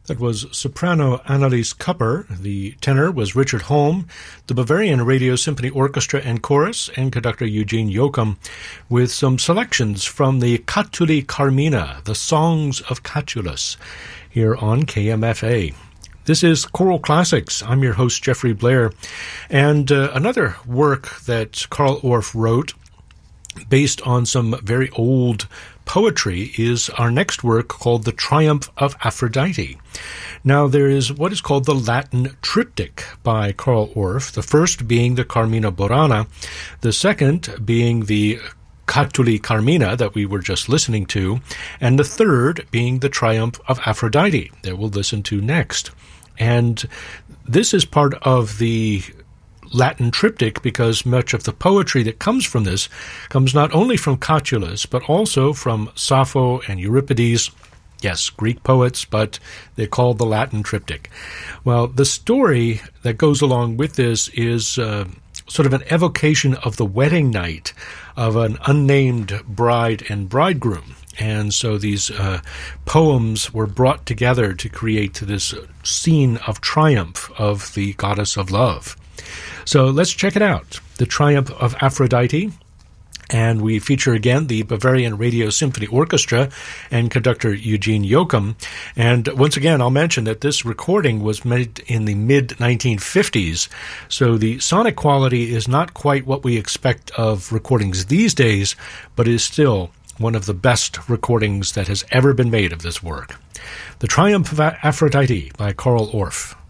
That was soprano Annelies Kupper. The tenor was Richard Holm, the Bavarian Radio Symphony Orchestra and Chorus, and conductor Eugene Joachim, with some selections from the Catuli Carmina, the Songs of Catullus, here on KMFA. This is Choral Classics. I'm your host, Jeffrey Blair, and another work that Carl Orff wrote based on some very old poetry is our next work called The Triumph of Aphrodite. Now, there is what is called the Latin triptych by Carl Orff, the first being the Carmina Burana, the second being the Catuli Carmina that we were just listening to, and the third being the Triumph of Aphrodite that we'll listen to next. And this is part of the Latin triptych because much of the poetry that comes from this comes not only from Catullus, but also from Sappho and Euripides. Yes, Greek poets, but they're called the Latin triptych. Well, the story that goes along with this is sort of an evocation of the wedding night of an unnamed bride and bridegroom. And so these poems were brought together to create this scene of triumph of the goddess of love. So let's check it out, The Triumph of Aphrodite, and we feature again the Bavarian Radio Symphony Orchestra and conductor Eugene Joachim. And once again, I'll mention that this recording was made in the mid-1950s, so the sonic quality is not quite what we expect of recordings these days, but is still one of the best recordings that has ever been made of this work. The Triumph of Aphrodite by Carl Orff.